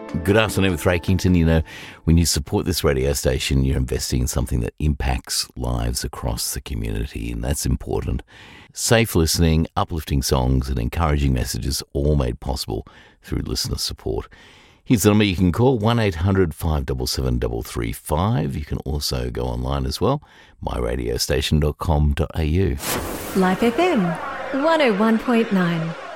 Good afternoon with Ray Kington. You know, when you support this radio station, you're investing in something that impacts lives across the community, and that's important. Safe listening, uplifting songs, and encouraging messages, all made possible through listener support. Here's the number you can call, 1-800-577 335. You can also go online as well, myradiostation.com.au. Life FM 101.9.